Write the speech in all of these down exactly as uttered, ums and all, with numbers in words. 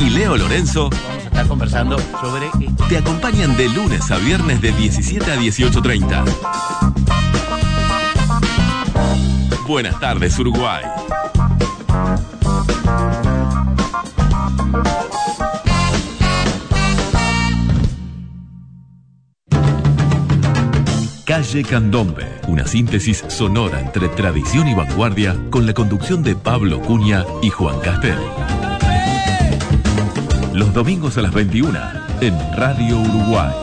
y Leo Lorenzo vamos a estar conversando sobre esto. Te acompañan de lunes a viernes de diecisiete a dieciocho treinta. Buenas tardes, Uruguay. Calle Candombe, una síntesis sonora entre tradición y vanguardia con la conducción de Pablo Cunha y Juan Castel. Los domingos a las veintiuna en Radio Uruguay.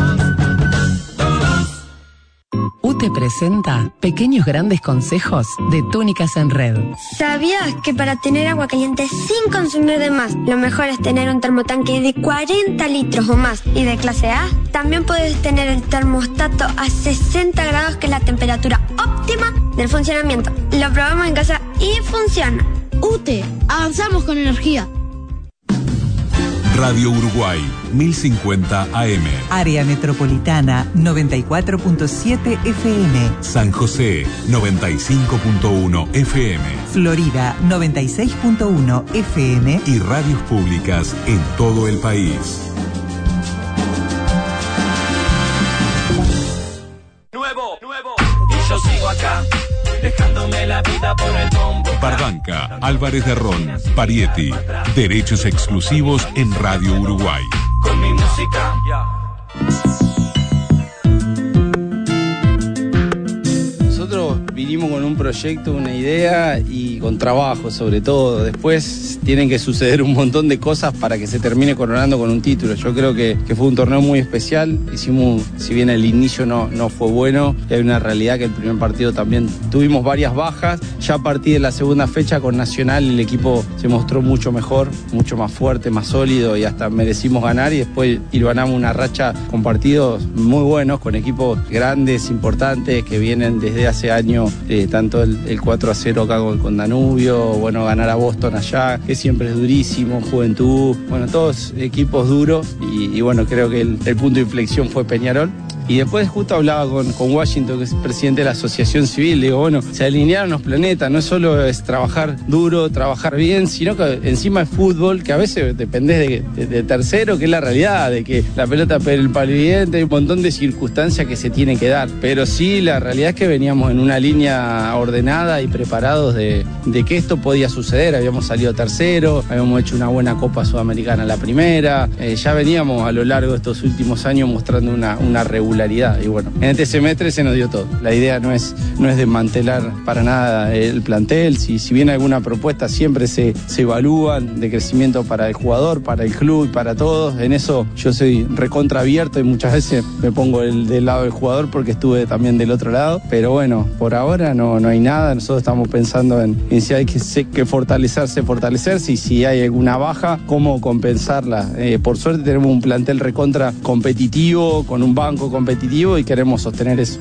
U T E presenta Pequeños Grandes Consejos de Túnicas en Red. ¿Sabías que para tener agua caliente sin consumir de más, lo mejor es tener un termotanque de cuarenta litros o más y de clase A? También puedes tener el termostato a sesenta grados, que es la temperatura óptima del funcionamiento. Lo probamos en casa y funciona. U T E, avanzamos con energía. Radio Uruguay, mil cincuenta A M. Área Metropolitana, noventa y cuatro punto siete F M. San José, noventa y cinco punto uno F M. Florida, noventa y seis punto uno F M. Y radios públicas en todo el país. Nuevo, nuevo. Y yo sigo acá, dejándome la vida por el bombo. Barranca, Álvarez de Ron, Parietti. Derechos exclusivos en Radio Uruguay. Con mi música. Nosotros vinimos con un proyecto, una idea y con trabajo sobre todo. Después tienen que suceder un montón de cosas para que se termine coronando con un título. Yo creo que, que fue un torneo muy especial. Hicimos, si bien el inicio no, no fue bueno, hay una realidad que el primer partido también tuvimos varias bajas. Ya a partir de la segunda fecha con Nacional el equipo se mostró mucho mejor, mucho más fuerte, más sólido y hasta merecimos ganar, y después ganamos una racha con partidos muy buenos, con equipos grandes, importantes, que vienen desde hace años, eh, tanto el, el cuatro a cero acá con, con Danubio, bueno, ganar a Boston allá, que siempre es durísimo, Juventud, bueno, todos equipos duros, y, y bueno, creo que el, el punto de inflexión fue Peñarol. Y después justo hablaba con, con Washington, que es presidente de la Asociación Civil, le digo, bueno, se alinearon los planetas, no solo es trabajar duro, trabajar bien, sino que encima es fútbol, que a veces dependés de, de, de tercero, que es la realidad, de que la pelota pega el palo evidente, hay un montón de circunstancias que se tienen que dar. Pero sí, la realidad es que veníamos en una línea ordenada y preparados de, de que esto podía suceder. Habíamos salido tercero, habíamos hecho una buena Copa Sudamericana la primera, eh, ya veníamos a lo largo de estos últimos años mostrando una, una regularidad. Y bueno, en este semestre se nos dio todo. La idea no es, no es desmantelar para nada el plantel. Si, si viene alguna propuesta, siempre se, se evalúan de crecimiento para el jugador, para el club y para todos. En eso yo soy recontra abierto y muchas veces me pongo el, del lado del jugador porque estuve también del otro lado. Pero bueno, por ahora no, no hay nada. Nosotros estamos pensando en, en si hay que, que fortalecerse, fortalecerse, y si hay alguna baja, cómo compensarla. Eh, por suerte tenemos un plantel recontra competitivo, con un banco competitivo, competitivo, y queremos sostener eso.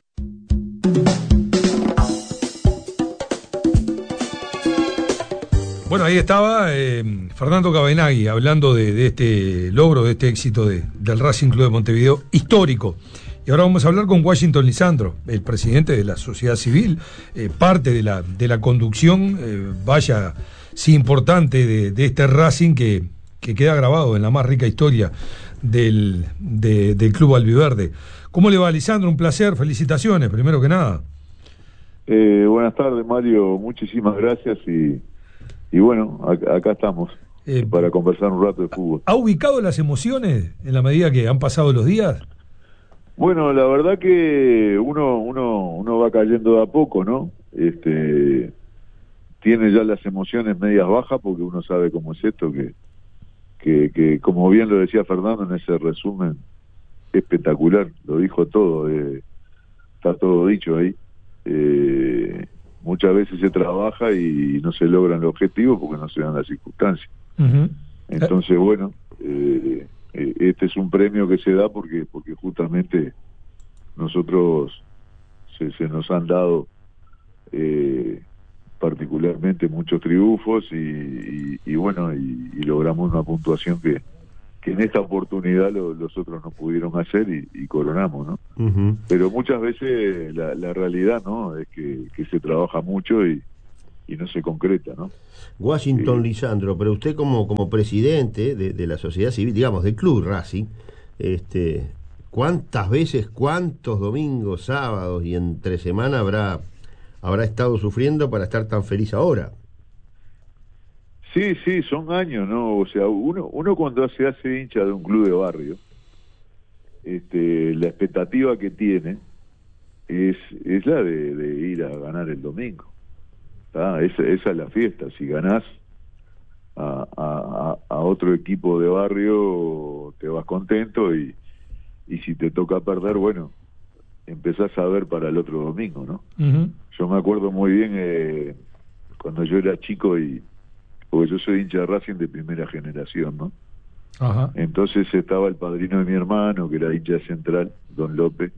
Bueno, ahí estaba eh, Fernando Cabenagui hablando de, de este logro, de este éxito de, del Racing Club de Montevideo, histórico. Y ahora vamos a hablar con Washington Lisandro, el presidente de la sociedad civil, eh, parte de la, de la conducción, eh, vaya, sí, importante de, de este Racing que, que queda grabado en la más rica historia Del, de, del Club Albiverde. ¿Cómo le va, Lisandro? Un placer, felicitaciones, primero que nada. Eh, buenas tardes, Mario, muchísimas gracias y, y bueno, acá, acá estamos eh, para conversar un rato de fútbol. ¿Ha ubicado las emociones en la medida que han pasado los días? Bueno, la verdad que uno, uno, uno va cayendo de a poco, ¿no? Este, tiene ya las emociones medias bajas porque uno sabe cómo es esto, que Que, que como bien lo decía Fernando en ese resumen espectacular, lo dijo todo, eh, está todo dicho ahí. Eh, muchas veces se trabaja y no se logran los objetivos porque no se dan las circunstancias. Uh-huh. Entonces, bueno, eh, este es un premio que se da porque porque justamente nosotros se, se nos han dado eh, particularmente muchos triunfos y, y, y bueno, y, y logramos una puntuación que, que en esta oportunidad lo, los otros no pudieron hacer y, y coronamos, ¿no? Uh-huh. Pero muchas veces la, la realidad, ¿no?, es que, que se trabaja mucho y, y no se concreta, ¿no? Washington eh, Lisandro, pero usted como, como presidente de, de la sociedad civil, digamos, del Club Racing, este, ¿cuántas veces, cuántos domingos, sábados y entre semana habrá, habrá estado sufriendo para estar tan feliz ahora? Sí, sí, son años, ¿no? O sea, uno, uno cuando se hace hincha de un club de barrio, este, la expectativa que tiene es, es la de, de ir a ganar el domingo. ¿Tá? Esa, esa es la fiesta. Si ganás a, a, a otro equipo de barrio, te vas contento, y, y si te toca perder, bueno, empezás a ver para el otro domingo, ¿no? Uh-huh. Yo me acuerdo muy bien eh, cuando yo era chico, y porque yo soy hincha de Racing de primera generación, ¿no? Ajá. Entonces estaba el padrino de mi hermano, que era hincha de Central, Don López,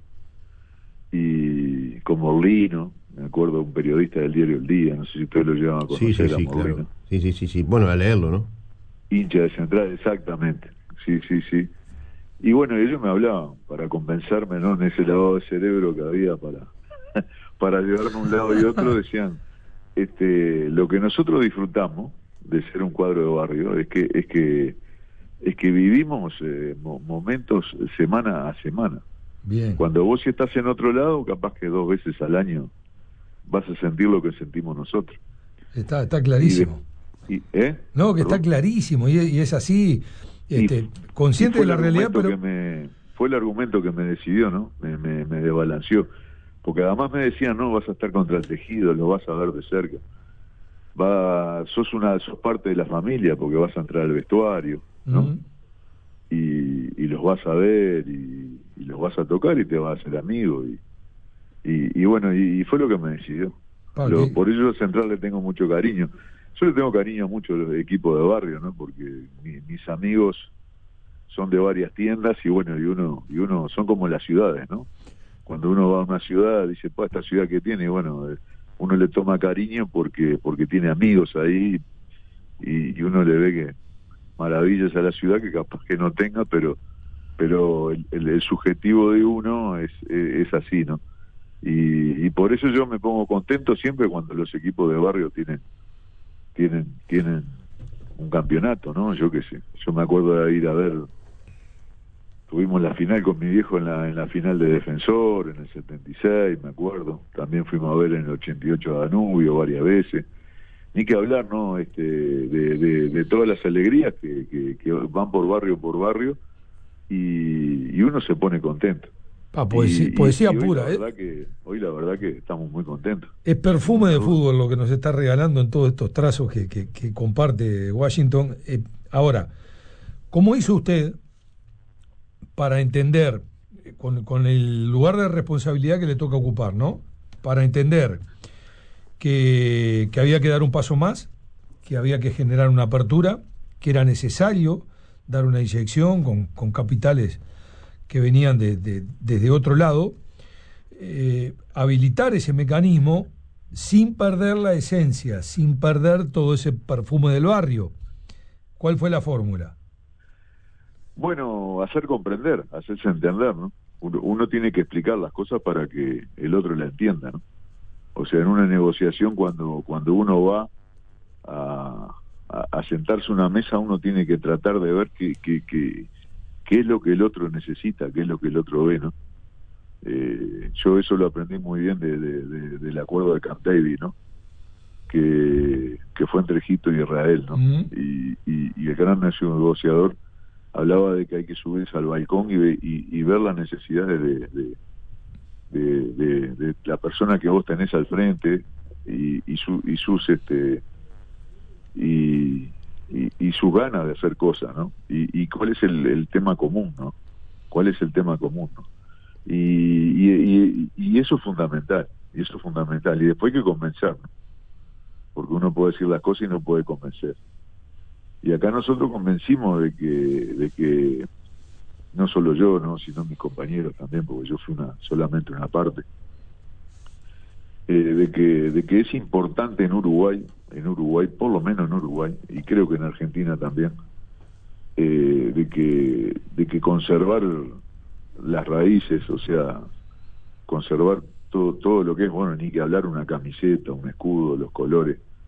y con Morlino, me acuerdo, un periodista del diario El Día, no sé si ustedes lo llevan a conocer. Sí, sí, a sí, Morlino. claro. Sí, sí, sí, sí, bueno, a leerlo, ¿no? Hincha de Central, exactamente, sí, sí, sí. Y bueno, ellos me hablaban para convencerme, ¿no? En ese lavado de cerebro que había para, para llevarme un lado y otro, decían, este, lo que nosotros disfrutamos de ser un cuadro de barrio es que es que es que vivimos eh, mo- momentos semana a semana. Bien. Cuando vos si estás en otro lado, capaz que dos veces al año vas a sentir lo que sentimos nosotros. Está está clarísimo. Y de, y, ¿eh? No, que Perdón. Está clarísimo, y, y es así, este, y, consciente y de la realidad, pero que me, fue el argumento que me decidió, ¿no? Me, me, me desbalanceó, porque además me decían, no, vas a estar contra el tejido, lo vas a ver de cerca. Va, sos una sos parte de la familia, porque vas a entrar al vestuario, ¿no? Uh-huh. y, y los vas a ver, y, y los vas a tocar, y te vas a hacer amigo, y, y, y bueno, y, y fue lo que me decidió. Okay. Lo, por ello a Central le tengo mucho cariño. Yo le tengo cariño mucho a los equipos de barrio, ¿no? Porque mi, mis amigos son de varias tiendas, y bueno, y uno y uno son como las ciudades, ¿no? Cuando uno va a una ciudad, dice, pues esta ciudad que tiene, y bueno, eh, uno le toma cariño porque porque tiene amigos ahí, y, y uno le ve que maravillas a la ciudad que capaz que no tenga, pero pero el, el, el subjetivo de uno es, es, es así, ¿no? Y, y por eso yo me pongo contento siempre cuando los equipos de barrio tienen tienen tienen un campeonato, ¿no? Yo qué sé, yo me acuerdo de ir a ver, tuvimos la final con mi viejo en la en la final de Defensor en el setenta y seis, me acuerdo. También fuimos a ver en el ochenta y ocho a Danubio varias veces. Ni que hablar, ¿no? Este, de, de, de todas las alegrías que, que, que van por barrio por barrio, y, y uno se pone contento. Ah, poesía, y, poesía y, y pura. Hoy la, ¿eh? verdad que, hoy la verdad que estamos muy contentos. Es perfume de fútbol lo que nos está regalando en todos estos trazos que, que, que comparte Washington. Eh, ahora, ¿cómo hizo usted para entender, con, con el lugar de responsabilidad que le toca ocupar, ¿no? Para entender que, que había que dar un paso más, que había que generar una apertura, que era necesario dar una inyección con, con capitales que venían de, de, desde otro lado, eh, habilitar ese mecanismo sin perder la esencia, sin perder todo ese perfume del barrio? ¿Cuál fue la fórmula? Bueno, hacer comprender, hacerse entender, ¿no? Uno, uno tiene que explicar las cosas para que el otro la entienda, ¿no? O sea, en una negociación, cuando cuando uno va a, a, a sentarse a una mesa, uno tiene que tratar de ver qué, qué, qué, qué es lo que el otro necesita, qué es lo que el otro ve, ¿no? Eh, yo eso lo aprendí muy bien de, de, de, del acuerdo de Camp David, ¿no? Que, que fue entre Egipto y Israel, ¿no? Uh-huh. y, y, y el gran negociador hablaba de que hay que subirse al balcón y, y, y ver las necesidades de, de, de, de, de la persona que vos tenés al frente, y, y, su, y sus este y, y, y sus ganas de hacer cosas, ¿no? Y, y cuál es el, el tema común, ¿no? ¿Cuál es el tema común, ¿no? Y, y, y, y eso es fundamental, y eso es fundamental. Y después hay que convencer, ¿no? Porque uno puede decir las cosas y no puede convencer. Y acá nosotros convencimos de que de que no solo yo, no, sino mis compañeros también, porque yo fui una solamente una parte, eh, de que de que es importante en Uruguay, en Uruguay, por lo menos en Uruguay, y creo que en Argentina también, eh, de que de que conservar las raíces, o sea, conservar todo todo lo que es, bueno, ni que hablar una camiseta, un escudo, los colores,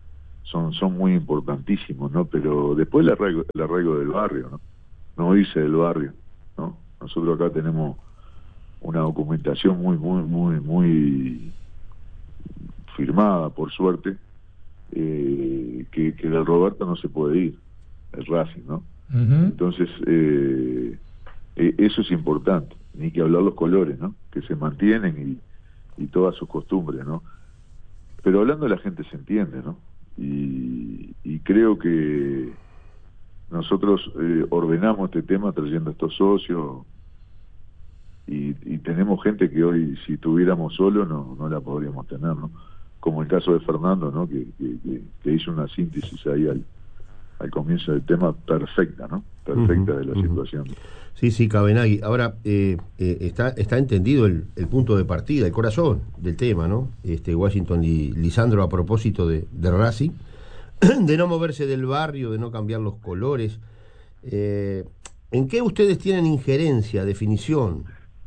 son son muy importantísimos, ¿no? Pero después el arraigo, el arraigo del barrio, ¿no? No irse del barrio, ¿no? Nosotros acá tenemos una documentación muy, muy, muy, muy firmada, por suerte, eh, que, que del Roberto no se puede ir, el Racing, ¿no? Uh-huh. Entonces, eh, eh, eso es importante, ni que hablar los colores, ¿no? Que se mantienen y, y todas sus costumbres, ¿no? Pero hablando la gente se entiende, ¿no? Y, y creo que nosotros eh, ordenamos este tema trayendo a estos socios y, y tenemos gente que hoy si tuviéramos solo no, no la podríamos tener, ¿no? Como el caso de Fernando, ¿no? Que, que, que, que hizo una síntesis ahí al, al comienzo del tema perfecta, ¿no? Perfecta uh-huh, de la uh-huh. situación. Sí, sí, Cabenagui. Ahora, eh, eh, está está entendido el, el punto de partida, el corazón del tema, ¿no? Este Washington y Lisandro, a propósito de, de Racing, de no moverse del barrio, de no cambiar los colores. Eh, ¿En qué ustedes tienen injerencia, definición?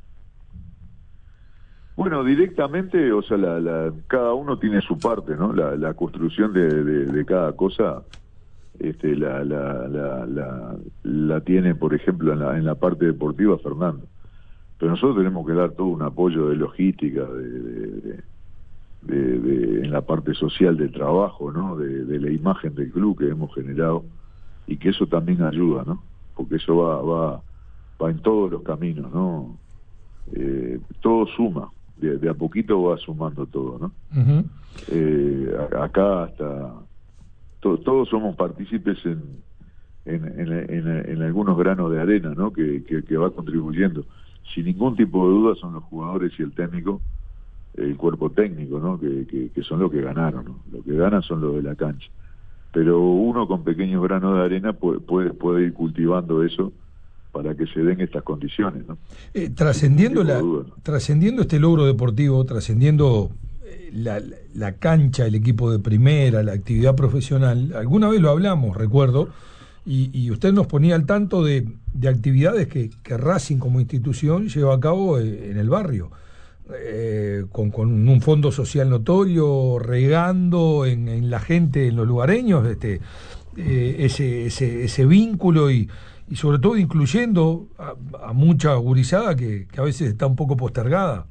Bueno, directamente, o sea, la, la, cada uno tiene su parte, ¿no? La, la construcción de, de, de cada cosa, este, la, la, la, la, la tiene, por ejemplo, en la, en la parte deportiva Fernando. Pero nosotros tenemos que dar todo un apoyo de logística, de, de, de, de, de en la parte social del trabajo, ¿no? De, de la imagen del club que hemos generado y que eso también ayuda, ¿no? Porque eso va, va, va en todos los caminos, ¿no? Eh, todo suma. De, de a poquito va sumando todo, ¿no? Uh-huh. Eh, acá hasta to, todos somos partícipes en en, en, en en algunos granos de arena, ¿no? Que, que, que va contribuyendo. Sin ningún tipo de duda son los jugadores y el técnico, el cuerpo técnico, ¿no? Que, que, que son los que ganaron, ¿no? Los que ganan son los de la cancha. Pero uno con pequeños granos de arena puede, puede, puede ir cultivando eso para que se den estas condiciones, ¿no? Eh, trascendiendo la, ¿no? trascendiendo este logro deportivo, trascendiendo eh, la, la cancha, el equipo de primera, la actividad profesional, alguna vez lo hablamos, recuerdo, y, y usted nos ponía al tanto de, de actividades que, que Racing como institución lleva a cabo eh, en el barrio, eh, con, con un fondo social notorio, regando en, en la gente, en los lugareños, este, eh, ese, ese, ese vínculo y y sobre todo incluyendo a, a mucha gurizada que, que a veces está un poco postergada.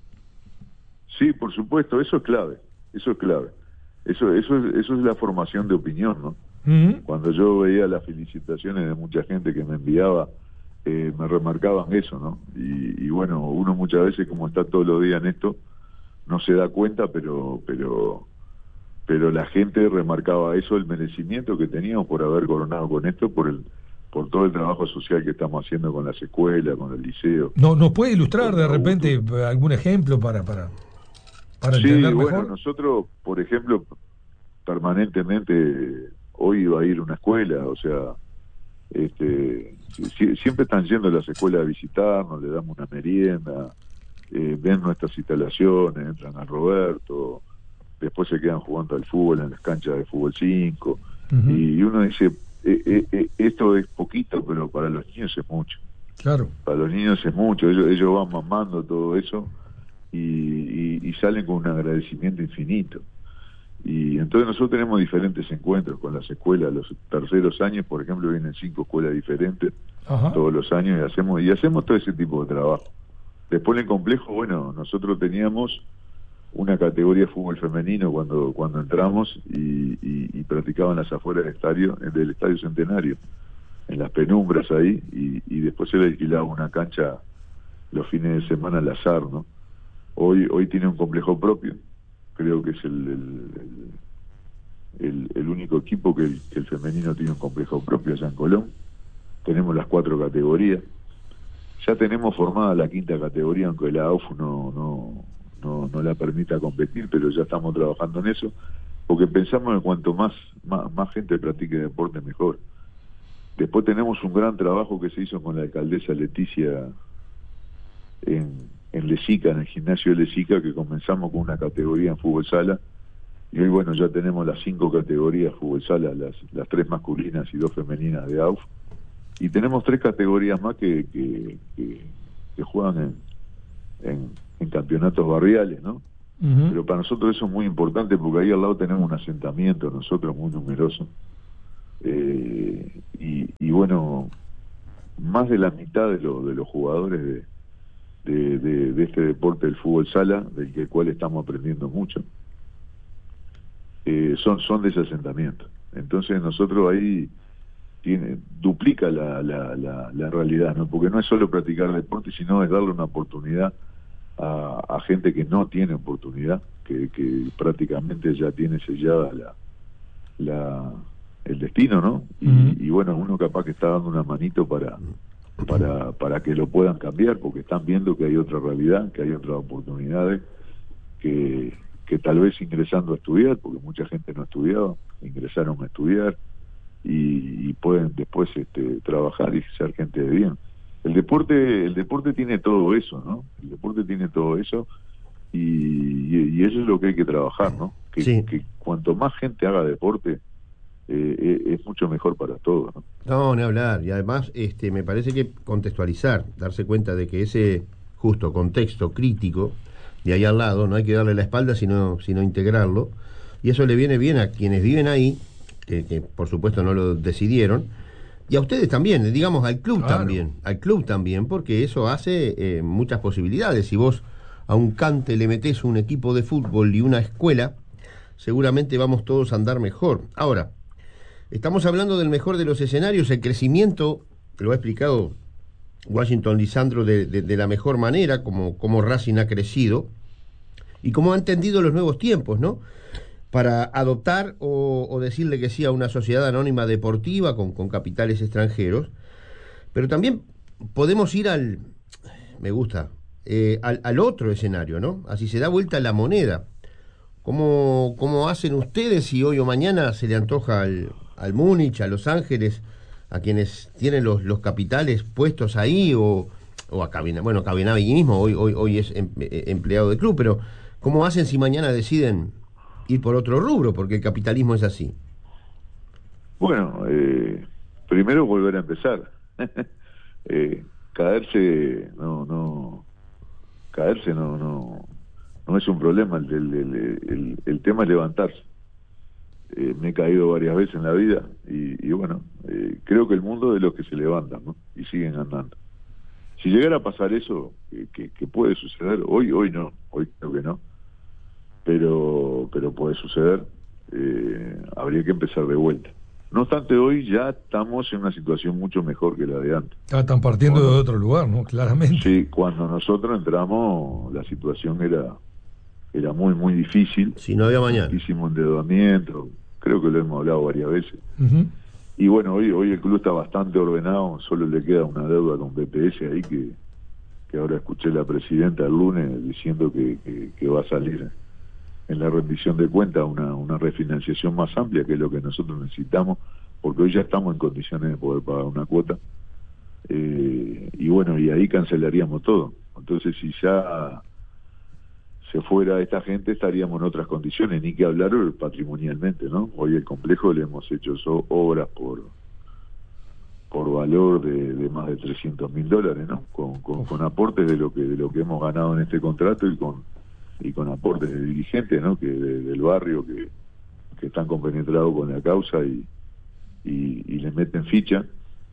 Sí, por supuesto, eso es clave, eso es clave. Eso eso es, eso es la formación de opinión, ¿no? Uh-huh. Cuando yo veía las felicitaciones de mucha gente que me enviaba, eh, me remarcaban eso, ¿no? Y, y bueno, uno muchas veces, como está todos los días en esto, no se da cuenta, pero pero pero la gente remarcaba eso, el merecimiento que teníamos por haber coronado con esto, por el por todo el trabajo social que estamos haciendo con las escuelas, con el liceo. ¿No, ¿Nos puede ilustrar de repente algún ejemplo para, para, para sí, entender mejor? Bueno, nosotros, por ejemplo, permanentemente, hoy va a ir una escuela, o sea, este, si, siempre están yendo a las escuelas a visitarnos, le damos una merienda, eh, ven nuestras instalaciones, entran a Roberto, después se quedan jugando al fútbol en las canchas de fútbol cinco, uh-huh. y uno dice, Eh, eh, eh, esto es poquito, pero para los niños es mucho. Claro. Para los niños es mucho. Ellos, ellos van mamando todo eso y, y, y salen con un agradecimiento infinito. Y entonces nosotros tenemos diferentes encuentros con las escuelas. Los terceros años, por ejemplo, vienen cinco escuelas diferentes. Ajá. Todos los años y hacemos y hacemos todo ese tipo de trabajo. Después en el complejo, bueno, nosotros teníamos una categoría de fútbol femenino cuando cuando entramos y, y, y practicaban las afueras del estadio, del Estadio Centenario, en las penumbras ahí, y, y después se le alquilaba una cancha los fines de semana al azar, ¿no? Hoy hoy tiene un complejo propio, creo que es el el, el, el único equipo que el, que el femenino tiene un complejo propio allá en Colón. Tenemos las cuatro categorías, ya tenemos formada la quinta categoría, aunque la A U F no no No, no la permita competir, pero ya estamos trabajando en eso, porque pensamos que cuanto más, más, más gente practique deporte, mejor. Después tenemos un gran trabajo que se hizo con la alcaldesa Leticia en, en Lesica, en el gimnasio de Lesica, que comenzamos con una categoría en fútbol sala, y hoy bueno, ya tenemos las cinco categorías fútbol sala, las, las tres masculinas y dos femeninas de A U F, y tenemos tres categorías más que, que, que, que juegan en, en en campeonatos barriales, ¿no? Uh-huh. Pero para nosotros eso es muy importante porque ahí al lado tenemos un asentamiento, nosotros muy numeroso. Eh, y, y bueno, más de la mitad de, lo, de los jugadores de, de, de, de este deporte del fútbol sala, del que, cual estamos aprendiendo mucho, eh, son, son de ese asentamiento. Entonces nosotros ahí tiene, duplica la, la, la, la realidad, ¿no? Porque no es solo practicar deporte, sino es darle una oportunidad a, a gente que no tiene oportunidad, que, que prácticamente ya tiene sellada la, la el destino, ¿no? Y, uh-huh. y bueno, uno capaz que está dando una manito para para para que lo puedan cambiar, porque están viendo que hay otra realidad, que hay otras oportunidades, que, que tal vez ingresando a estudiar, porque mucha gente no estudiaba, ingresaron a estudiar y, y pueden después este, trabajar y ser gente de bien. El deporte el deporte tiene todo eso, ¿no? El deporte tiene todo eso y, y, y eso es lo que hay que trabajar, ¿no? Que, sí. que cuanto más gente haga deporte, Eh, es mucho mejor para todos, ¿no? No, ni hablar. Y además este, me parece que contextualizar, darse cuenta de que ese justo contexto crítico de ahí al lado, no hay que darle la espalda sino, sino integrarlo, y eso le viene bien a quienes viven ahí, que, que por supuesto no lo decidieron, y a ustedes también, digamos al club claro. también, al club también, porque eso hace eh, muchas posibilidades. Si vos a un Cante le metés un equipo de fútbol y una escuela, seguramente vamos todos a andar mejor. Ahora, estamos hablando del mejor de los escenarios, el crecimiento, lo ha explicado Washington Lisandro de, de, de la mejor manera, como, como Racing ha crecido y cómo ha entendido los nuevos tiempos, ¿no? Para adoptar o, o decirle que sí a una sociedad anónima deportiva con, con capitales extranjeros, pero también podemos ir al, me gusta, eh, al, al otro escenario, ¿no? Así se da vuelta la moneda. ¿Cómo, cómo hacen ustedes si hoy o mañana se le antoja al al Múnich, a Los Ángeles, a quienes tienen los, los capitales puestos ahí, o, o a Cabina, bueno, Cabinavi mismo, hoy, hoy, hoy es em, empleado del club, pero ¿cómo hacen si mañana deciden ir por otro rubro? Porque el capitalismo es así. Bueno, eh, primero volver a empezar. eh, caerse, no, no, caerse no, no, no es un problema, el, el, el, el, el tema es levantarse. Eh, me he caído varias veces en la vida y, y bueno, eh, creo que el mundo es de los que se levantan, ¿no? Y siguen andando. Si llegara a pasar eso, que, que, que puede suceder, hoy hoy no, hoy creo que no, pero pero puede suceder, eh, habría que empezar de vuelta. No obstante, hoy ya estamos en una situación mucho mejor que la de antes. Ah, están partiendo cuando, de otro lugar, ¿no? Claramente. Sí, cuando nosotros entramos, la situación era... era muy, muy difícil. Si no había mañana. Muchísimo endeudamiento, creo que lo hemos hablado varias veces. Uh-huh. Y bueno, hoy hoy el club está bastante ordenado, solo le queda una deuda con B P S ahí que, que ahora escuché la presidenta el lunes diciendo que, que, que va a salir en la rendición de cuentas una, una refinanciación más amplia, que es lo que nosotros necesitamos, porque hoy ya estamos en condiciones de poder pagar una cuota. Eh, y bueno, y ahí cancelaríamos todo. Entonces, si ya se fuera esta gente, estaríamos en otras condiciones, ni que hablar patrimonialmente, ¿no? Hoy el complejo le hemos hecho so, obras por por valor de, de más de trescientos mil dólares, ¿no? Con, con, con aportes de lo que de lo que hemos ganado en este contrato y con y con aportes de dirigentes, ¿no? Que de, del barrio que, que están compenetrados con la causa y, y, y le meten ficha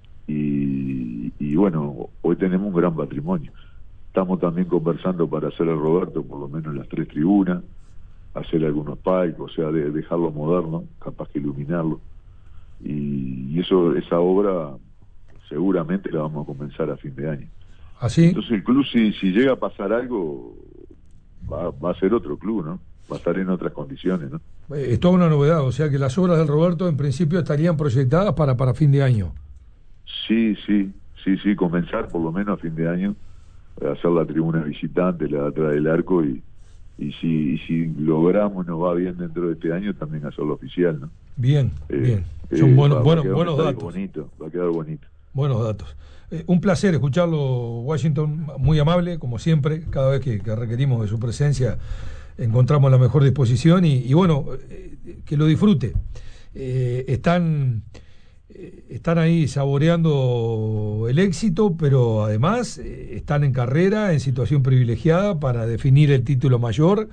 y, y bueno, hoy tenemos un gran patrimonio. Estamos también conversando para hacer el Roberto, por lo menos en las tres tribunas, hacer algunos palcos, o sea, de, dejarlo moderno, capaz que iluminarlo. Y, y eso, esa obra seguramente la vamos a comenzar a fin de año. ¿Así? Entonces el club, si, si llega a pasar algo, va, va a ser otro club, ¿no? Va a estar en otras condiciones, ¿no? Es toda una novedad, o sea que las obras del Roberto en principio estarían proyectadas para, para fin de año. Sí, sí, sí, sí, comenzar por lo menos a fin de año, hacer la tribuna visitante, la de atrás del arco y, y si y si logramos, nos va bien dentro de este año, también hacerlo oficial, ¿no? Bien, eh, bien. Son eh, buenos, va, buenos, va buenos datos. Bonito, va a quedar bonito. Buenos datos. Eh, un placer escucharlo, Washington, muy amable, como siempre, cada vez que, que requerimos de su presencia encontramos la mejor disposición y, y bueno, eh, que lo disfrute. Eh, están... Están ahí saboreando el éxito, pero además eh, están en carrera, en situación privilegiada para definir el título mayor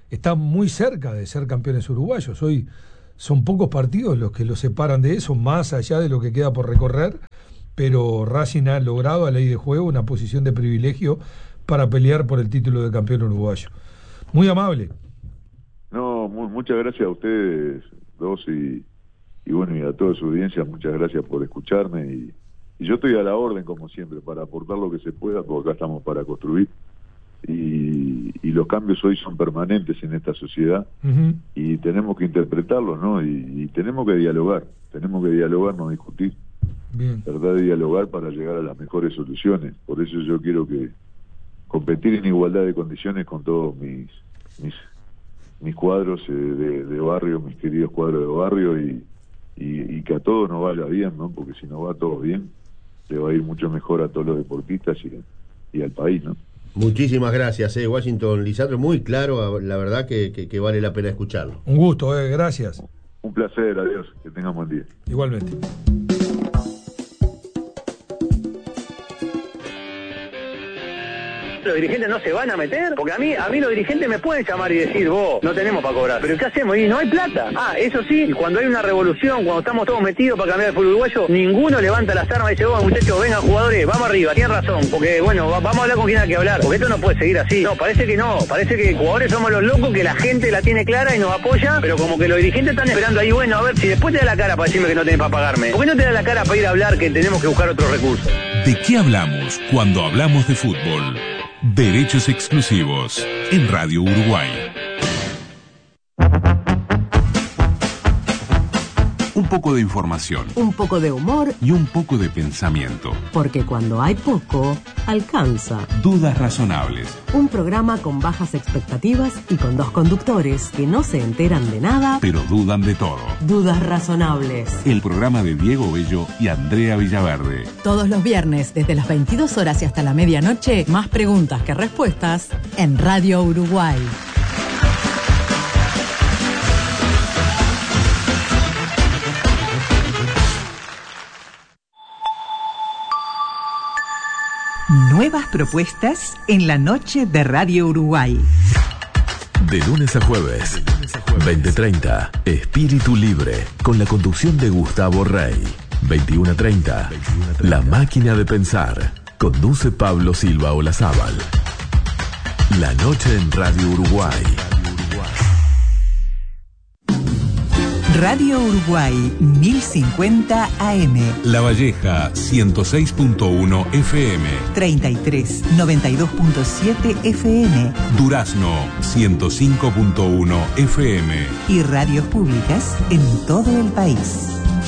está muy cerca de ser campeones uruguayos. Hoy son pocos partidos los que los separan de eso, más allá de lo que queda por recorrer, pero Racing ha logrado a ley de juego una posición de privilegio para pelear por el título de campeón uruguayo. Muy amable. No, mu muchas gracias a ustedes dos y, y bueno, y a toda su audiencia, muchas gracias por escucharme y, y yo estoy a la orden como siempre para aportar lo que se pueda, porque acá estamos para construir y, y los cambios hoy son permanentes en esta sociedad. Uh-huh. Y tenemos que interpretarlos, ¿no? Y, y tenemos que dialogar, tenemos que dialogar, no discutir. Bien. Tratar de dialogar para llegar a las mejores soluciones. Por eso yo quiero que competir en igualdad de condiciones con todos mis mis mis cuadros eh, de, de barrio, mis queridos cuadros de barrio y, y, y que a todos nos vaya bien, ¿no? Porque si nos va a todos bien, le va a ir mucho mejor a todos los deportistas y, y al país, ¿no? Muchísimas gracias, eh, Washington Lisandro, muy claro, la verdad que, que, que vale la pena escucharlo. Un gusto, eh, gracias. Un placer, adiós, que tengan buen día. Igualmente. ¿Los dirigentes no se van a meter? Porque a mí a mí los dirigentes me pueden llamar y decir, vos, no tenemos para cobrar. ¿Pero qué hacemos? Y no hay plata. Ah, eso sí, y cuando hay una revolución, cuando estamos todos metidos para cambiar el fútbol uruguayo, ninguno levanta las armas y dice, vos, muchachos, vengan jugadores, vamos arriba, tienen razón. Porque, bueno, va, vamos a hablar con quien hay que hablar. Porque esto no puede seguir así. No, parece que no. Parece que jugadores somos los locos, que la gente la tiene clara y nos apoya, pero como que los dirigentes están esperando ahí, bueno, a ver, si después te da la cara para decirme que no tenés para pagarme. ¿Por qué no te da la cara para ir a hablar que tenemos que buscar otros recursos? ¿De qué hablamos cuando hablamos de fútbol? Derechos exclusivos en Radio Uruguay. Un poco de información. Un poco de humor. Y un poco de pensamiento. Porque cuando hay poco, alcanza. Dudas razonables. Un programa con bajas expectativas y con dos conductores que no se enteran de nada, pero dudan de todo. Dudas razonables. El programa de Diego Bello y Andrea Villaverde. Todos los viernes, desde las veintidós horas y hasta la medianoche, más preguntas que respuestas en Radio Uruguay. Nuevas propuestas en la noche de Radio Uruguay. De lunes a jueves, veinte treinta, Espíritu Libre, con la conducción de Gustavo Rey. veintiuno treinta, La Máquina de Pensar, conduce Pablo Silva Olazábal. La noche en Radio Uruguay. Radio Uruguay mil cincuenta A M. La Valleja ciento seis punto uno F M. treinta y tres, noventa y dos punto siete F M. Durazno ciento cinco punto uno F M. Y radios públicas en todo el país.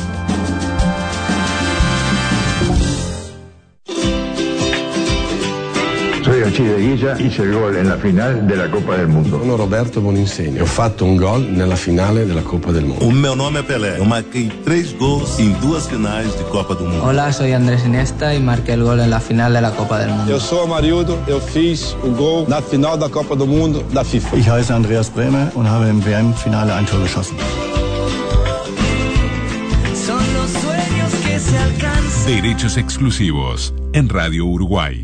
Soy Alcide Guilla, hice il gol nella finale della Coppa del Mundo. Sono Roberto Boninsegni, ho fatto un gol nella finale della Coppa del Mundo. O meu nome é Pelé, eu marquei três gols em duas finais de Copa do Mundo. Hola, soy Andrés Iniesta y marqué el gol en la final de la Copa del Mundo. Eu sou Amarildo, eu fiz o gol na final da Copa do Mundo da FIFA. Ich heiße Andreas Bremer und habe im W M-Finale ein Tor geschossen. Son los sueños que se alcanzan. Derechos exclusivos en Radio Uruguay.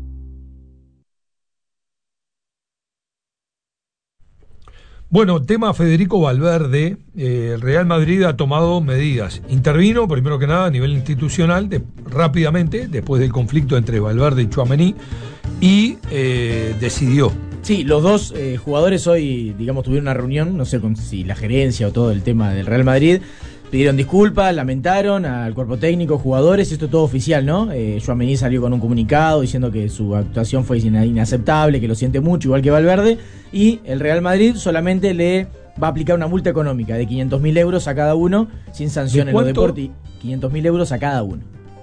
Bueno, tema Federico Valverde. Eh, el Real Madrid ha tomado medidas. Intervino, primero que nada, a nivel institucional, de, rápidamente, después del conflicto entre Valverde y Tchouaméni, y eh, decidió. Sí, los dos eh, jugadores hoy, digamos, tuvieron una reunión, no sé con, si la gerencia o todo el tema del Real Madrid. Pidieron disculpas, lamentaron al cuerpo técnico, jugadores, esto es todo oficial, ¿no? Eh, Tchouaméni salió con un comunicado diciendo que su actuación fue inaceptable, que lo siente mucho, igual que Valverde, y el Real Madrid solamente le va a aplicar una multa económica de quinientos mil euros a cada uno, sin sanción en los deportes, quinientos mil euros a cada uno.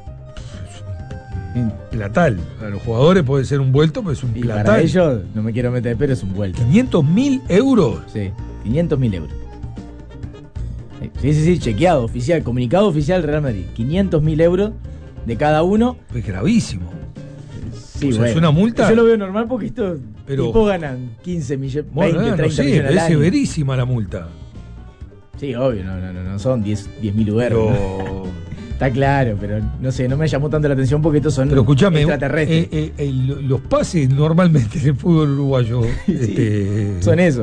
Platal, para los jugadores puede ser un vuelto, pero es un y platal. Para ellos, no me quiero meter, pero es un vuelto. ¿quinientos mil euros? Sí, quinientos mil euros. Sí, sí, sí, chequeado, oficial, comunicado oficial Real Madrid. quinientos mil euros de cada uno. Es gravísimo. Sí, o sea, bueno. Es una multa. Yo lo veo normal porque estos pero, tipos ganan quince millones, bueno, veinte, no, treinta no sé, millones al es año. severísima la multa. Sí, obvio, no, no, no, no son diez mil euros. Pero... Está claro, pero no sé, no me llamó tanto la atención porque estos son pero escuchame, extraterrestres. Eh, eh, eh, los pases normalmente en el fútbol uruguayo sí, este, son eso.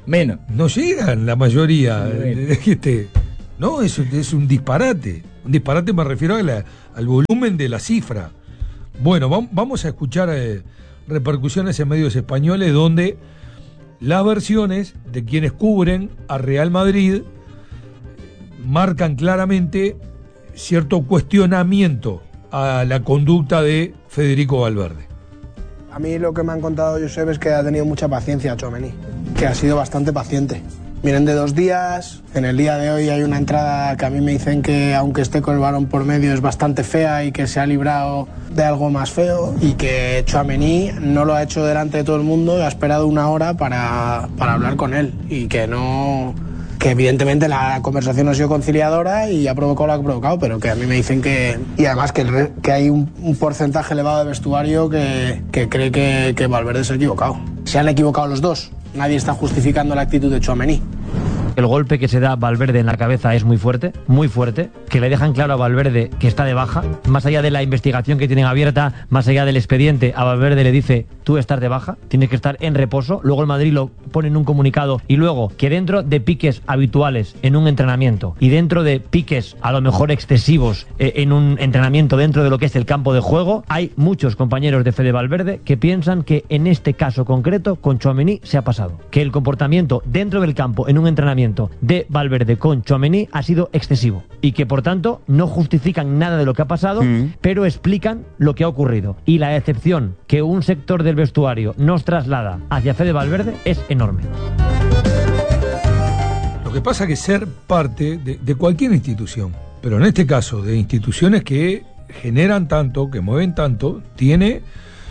Menos. No llegan la mayoría. Bueno. Este, no, es, es un disparate. Un disparate me refiero a la, al volumen de la cifra. Bueno, vam, vamos a escuchar eh, repercusiones en medios españoles donde las versiones de quienes cubren a Real Madrid marcan claramente cierto cuestionamiento a la conducta de Federico Valverde. A mí lo que me han contado, Josep, es que ha tenido mucha paciencia Tchouaméni, que ha sido bastante paciente. Vienen de dos días, en el día de hoy hay una entrada que a mí me dicen que aunque esté con el balón por medio es bastante fea y que se ha librado de algo más feo y que Tchouaméni no lo ha hecho delante de todo el mundo y ha esperado una hora para, para hablar con él y que no... que evidentemente la conversación no ha sido conciliadora y ha provocado lo que ha provocado, pero que a mí me dicen que... Y además que, el re, que hay un, un porcentaje elevado de vestuario que, que cree que, que Valverde se ha equivocado. Se han equivocado los dos. Nadie está justificando la actitud de Tchouaméni. El golpe que se da Valverde en la cabeza es muy fuerte, muy fuerte, que le dejan claro a Valverde que está de baja, más allá de la investigación que tienen abierta, más allá del expediente, a Valverde le dice, tú estás de baja, tienes que estar en reposo, luego el Madrid lo pone en un comunicado y luego que dentro de piques habituales en un entrenamiento y dentro de piques a lo mejor excesivos eh, en un entrenamiento dentro de lo que es el campo de juego, hay muchos compañeros de Fede Valverde que piensan que en este caso concreto con Tchouaméni se ha pasado, que el comportamiento dentro del campo en un entrenamiento de Valverde con Tchouaméni ha sido excesivo y que por tanto no justifican nada de lo que ha pasado, mm. pero explican lo que ha ocurrido. Y la decepción que un sector del vestuario nos traslada hacia Fede Valverde es enorme. Lo que pasa es que ser parte de, de cualquier institución, pero en este caso de instituciones que generan tanto, que mueven tanto, tiene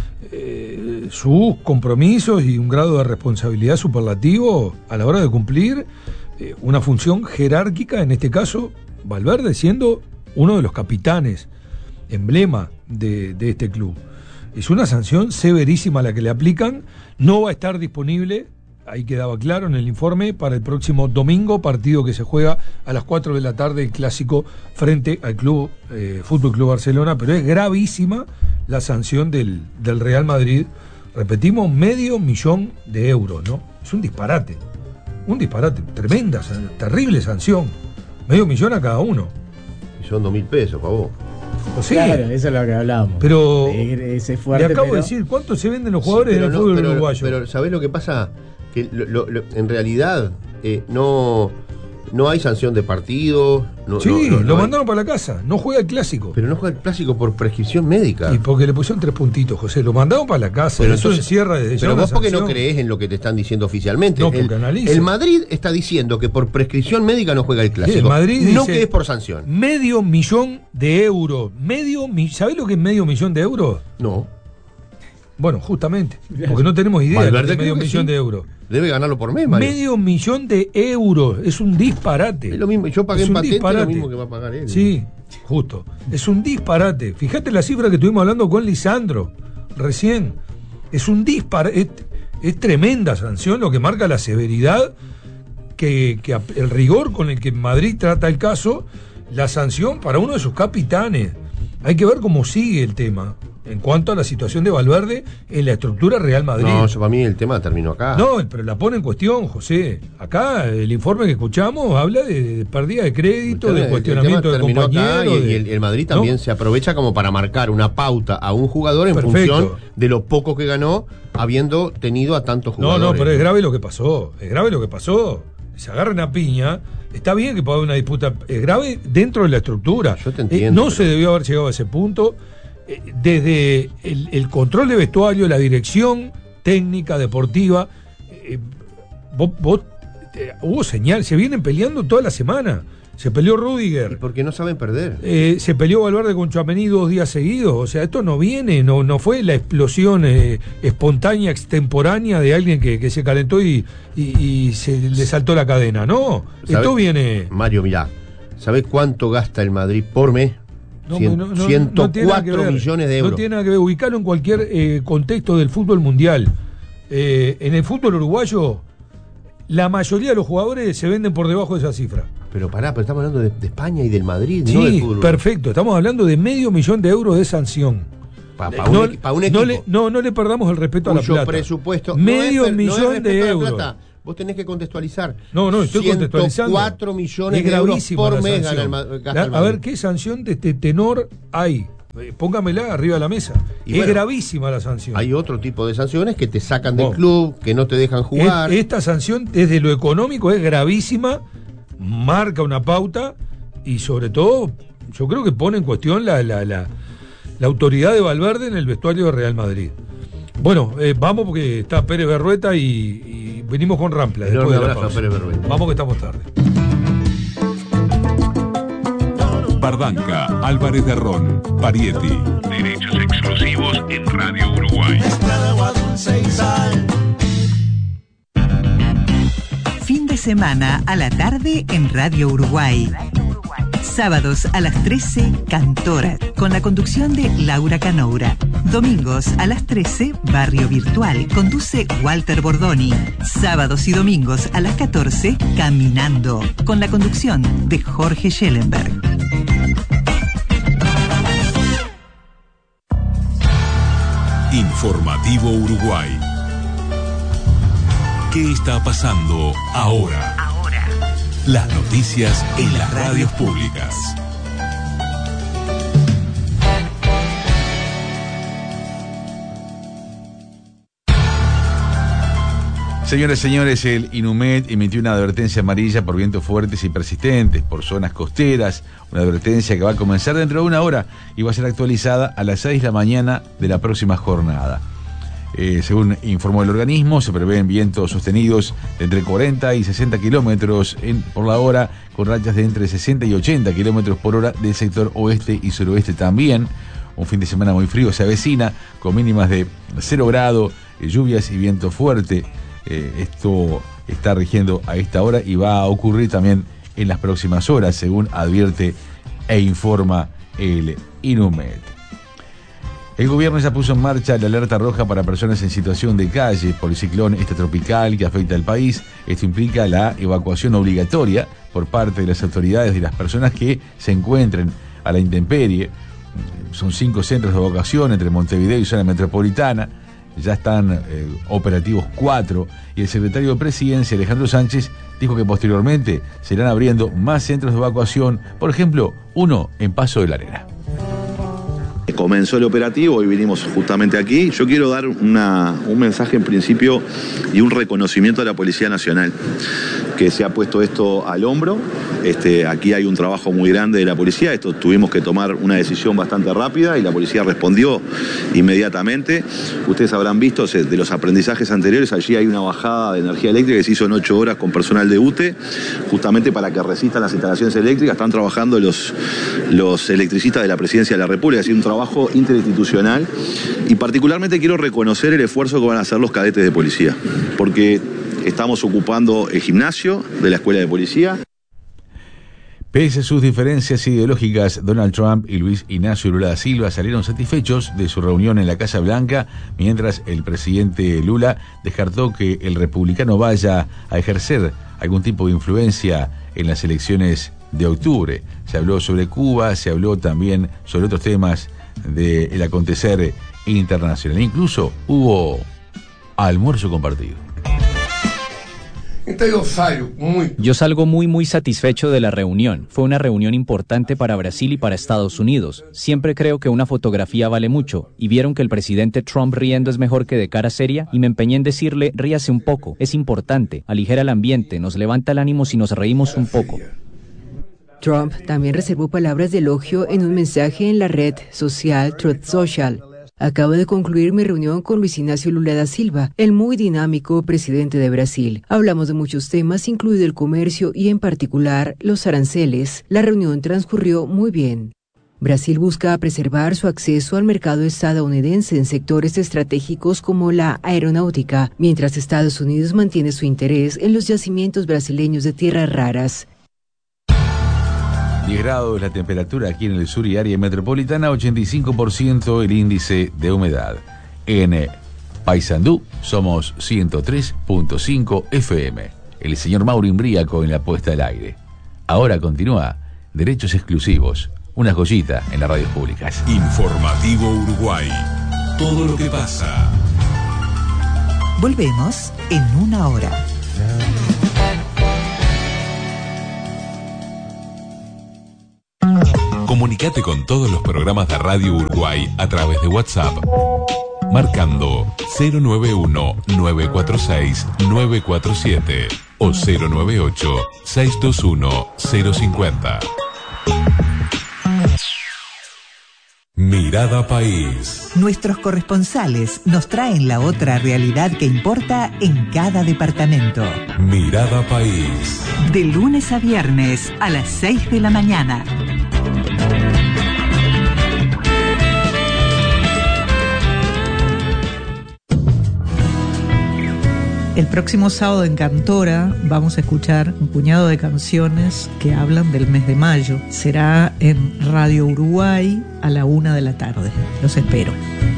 eh, sus compromisos y un grado de responsabilidad superlativo a la hora de cumplir eh, una función jerárquica, en este caso Valverde siendo uno de los capitanes, emblema de, de este club. Es una sanción severísima la que le aplican, no va a estar disponible, ahí quedaba claro en el informe, para el próximo domingo, partido que se juega a las cuatro de la tarde, el clásico frente al club eh, Fútbol Club Barcelona, pero es gravísima la sanción del, del Real Madrid. Repetimos, medio millón de euros, ¿no? Es un disparate, un disparate, tremenda, terrible sanción, medio millón a cada uno. Y son dos mil pesos para vos. O sí, claro, eso es lo que hablábamos. Pero ese fuerte, le acabo pero... de decir, ¿cuánto se venden los jugadores sí, del no, fútbol pero, uruguayo? Pero ¿sabés lo que pasa? Que lo, lo, lo, en realidad eh, no, no hay sanción de partido. No, sí, no, no, lo no mandaron hay... para la casa, no juega el clásico. Pero no juega el clásico por prescripción médica. Y porque le pusieron tres puntitos, José, lo mandaron para la casa. Pero eso entonces, encierra desde Pero ya vos porque sanción. no creés en lo que te están diciendo oficialmente. No, el, porque analiza. El Madrid está diciendo que por prescripción médica no juega el clásico. Sí, el Madrid no dice, que es por sanción. Medio millón de euros. Medio mi... ¿Sabés lo que es medio millón de euros? No. Bueno, justamente, porque no tenemos idea Valverde de medio millón sí. de euros. Debe ganarlo por mes, Mario. Medio millón de euros, es un disparate. Es lo mismo, yo pagué es en patente disparate. lo mismo que va a pagar él. Sí, justo. Es un disparate. Fíjate la cifra que estuvimos hablando con Lisandro recién. Es un disparate. Es, es tremenda sanción lo que marca la severidad, que, que el rigor con el que Madrid trata el caso, la sanción para uno de sus capitanes. Hay que ver cómo sigue el tema en cuanto a la situación de Valverde en la estructura Real Madrid. No, yo, para mí el tema terminó acá. No, pero la pone en cuestión, José. Acá el informe que escuchamos habla de, de pérdida de crédito, de cuestionamiento de compañeros. Y, de, y el, el Madrid también ¿no? se aprovecha como para marcar una pauta a un jugador en Perfecto. función de lo poco que ganó, habiendo tenido a tantos jugadores. No, no, pero es grave lo que pasó. Es grave lo que pasó. Se agarran a piña. Está bien que pueda haber una disputa. Es grave dentro de la estructura. Yo te entiendo. Eh, no pero... se debió haber llegado a ese punto. Desde el, el control de vestuario, la dirección técnica, deportiva, eh, vos, vos, eh, hubo señal, se vienen peleando toda la semana. Se peleó Rüdiger. ¿Y porque no saben perder? Eh, se peleó Valverde con Tchouaméni dos días seguidos. O sea, esto no viene, no, no fue la explosión eh, espontánea, extemporánea de alguien que, que se calentó y, y, y se le saltó la cadena. No, esto viene... Mario, mirá, ¿sabés cuánto gasta el Madrid por mes? No, Cien, no, no, ciento cuatro no millones de euros. No tiene nada que ver, ubicarlo en cualquier eh, contexto del fútbol mundial. Eh, en el fútbol uruguayo, la mayoría de los jugadores se venden por debajo de esa cifra. Pero pará, pero estamos hablando de, de España y del Madrid, sí, no del fútbol. Perfecto, estamos hablando de medio millón de euros de sanción. Para pa no, pa un equipo. No le, no, no le perdamos el respeto a la plata. Presupuesto medio no es, millón no es de euros. Plata. Vos tenés que contextualizar. No, no, estoy contextualizando. cuatro millones de euros por mes gana el, gasta la, el A ver, ¿qué sanción de este tenor hay? Eh, póngamela arriba de la mesa. Y es bueno, gravísima la sanción. Hay otro tipo de sanciones que te sacan del Oh. club, que no te dejan jugar. Es, esta sanción, desde lo económico, es gravísima, marca una pauta y sobre todo, yo creo que pone en cuestión la, la, la, la autoridad de Valverde en el vestuario de Real Madrid. Bueno, eh, vamos porque está Pérez Berrueta y, y venimos con Rampla. Enorme Después de la abrazo a pausa. Pérez Berrueta. Vamos que estamos tarde. Bardanca, Álvarez de Ron, Parietti. Derechos exclusivos en Radio Uruguay. Fin de semana a la tarde en Radio Uruguay. Sábados a las trece, Cantora, con la conducción de Laura Canoura. Domingos a las trece, Barrio Virtual, conduce Walter Bordoni. Sábados y domingos a las catorce, Caminando, con la conducción de Jorge Schellenberg. Informativo Uruguay. ¿Qué está pasando ahora? Ahora. Las noticias en las radios públicas. Señoras y señores, el INUMED emitió una advertencia amarilla por vientos fuertes y persistentes por zonas costeras, una advertencia que va a comenzar dentro de una hora y va a ser actualizada a las seis de la mañana de la próxima jornada. Eh, según informó el organismo, se prevén vientos sostenidos de entre cuarenta y sesenta kilómetros en, por la hora, con rachas de entre sesenta y ochenta kilómetros por hora del sector oeste y suroeste también. Un fin de semana muy frío se avecina, con mínimas de cero grado, eh, lluvias y viento fuerte. Eh, esto está rigiendo a esta hora y va a ocurrir también en las próximas horas, según advierte e informa el INUMED. El gobierno ya puso en marcha la alerta roja para personas en situación de calle por el ciclón este tropical que afecta al país. Esto implica la evacuación obligatoria por parte de las autoridades de las personas que se encuentren a la intemperie. Son cinco centros de evacuación entre Montevideo y zona metropolitana. Ya están eh, operativos cuatro, y el secretario de Presidencia, Alejandro Sánchez, dijo que posteriormente se irán abriendo más centros de evacuación, por ejemplo, uno en Paso de la Arena. Comenzó el operativo y vinimos justamente aquí. Yo quiero dar una, un mensaje en principio y un reconocimiento a la Policía Nacional, que se ha puesto esto al hombro. Este, aquí hay un trabajo muy grande de la policía. Esto tuvimos que tomar una decisión bastante rápida y la policía respondió inmediatamente. Ustedes habrán visto de los aprendizajes anteriores, allí hay una bajada de energía eléctrica que se hizo en ocho horas con personal de U T E, justamente para que resistan las instalaciones eléctricas. Están trabajando los, los electricistas de la Presidencia de la República, es decir, un trabajo interinstitucional, y particularmente quiero reconocer el esfuerzo que van a hacer los cadetes de policía, porque estamos ocupando el gimnasio de la Escuela de Policía. Pese a sus diferencias ideológicas, Donald Trump y Luis Ignacio Lula da Silva salieron satisfechos de su reunión en la Casa Blanca, mientras el presidente Lula descartó que el republicano vaya a ejercer algún tipo de influencia en las elecciones de octubre. Se habló sobre Cuba, se habló también sobre otros temas del acontecer internacional. Incluso hubo almuerzo compartido. Yo salgo muy muy satisfecho de la reunión. Fue una reunión importante para Brasil y para Estados Unidos. Siempre creo que una fotografía vale mucho, y vieron que el presidente Trump riendo es mejor que de cara seria, y me empeñé en decirle, ríase un poco, es importante, aligera el ambiente, nos levanta el ánimo si nos reímos un poco. Trump también reservó palabras de elogio en un mensaje en la red social Truth Social. Acabo de concluir mi reunión con Luis Ignacio Lula da Silva, el muy dinámico presidente de Brasil. Hablamos de muchos temas, incluido el comercio y en particular los aranceles. La reunión transcurrió muy bien. Brasil busca preservar su acceso al mercado estadounidense en sectores estratégicos como la aeronáutica, mientras Estados Unidos mantiene su interés en los yacimientos brasileños de tierras raras. diez grados la temperatura aquí en el sur y área metropolitana, ochenta y cinco por ciento el índice de humedad. En Paysandú somos ciento tres punto cinco F M. El señor Mauro Imbríaco en la puesta al aire. Ahora continúa Derechos Exclusivos, una joyita en las radios públicas. Informativo Uruguay. Todo lo que pasa. Volvemos en una hora. Comunicate con todos los programas de Radio Uruguay a través de WhatsApp, marcando cero nueve uno, nueve cuatro seis, nueve cuatro siete o cero nueve ocho, seis dos uno, cero cinco cero. Mirada País. Nuestros corresponsales nos traen la otra realidad que importa en cada departamento. Mirada País. De lunes a viernes a las seis de la mañana. El próximo sábado en Cantora vamos a escuchar un puñado de canciones que hablan del mes de mayo. Será en Radio Uruguay a la una de la tarde. Los espero.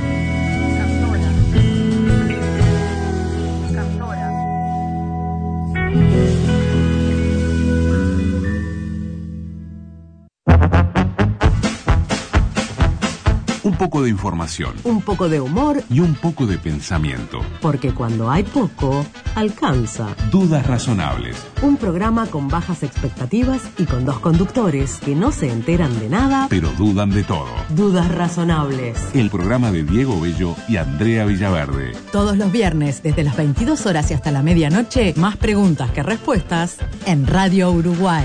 Un poco de información. Un poco de humor. Y un poco de pensamiento. Porque cuando hay poco, alcanza. Dudas razonables. Un programa con bajas expectativas y con dos conductores que no se enteran de nada, pero dudan de todo. Dudas razonables. El programa de Diego Bello y Andrea Villaverde. Todos los viernes, desde las veintidós horas y hasta la medianoche, más preguntas que respuestas en Radio Uruguay.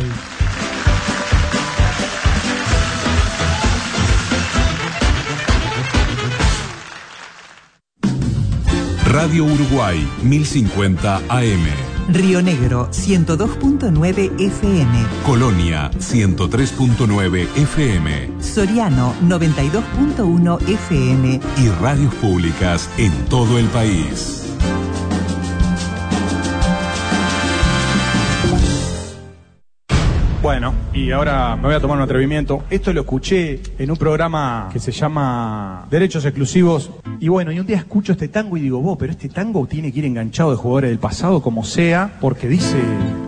Radio Uruguay, mil cincuenta A M. Río Negro, ciento dos punto nueve F M. Colonia, ciento tres punto nueve F M. Soriano, noventa y dos punto uno F M. Y radios públicas en todo el país. Bueno, y ahora me voy a tomar un atrevimiento. Esto lo escuché en un programa que se llama Derechos Exclusivos. Y bueno, y un día escucho este tango y digo, vos, pero este tango tiene que ir enganchado de jugadores del pasado como sea, porque dice...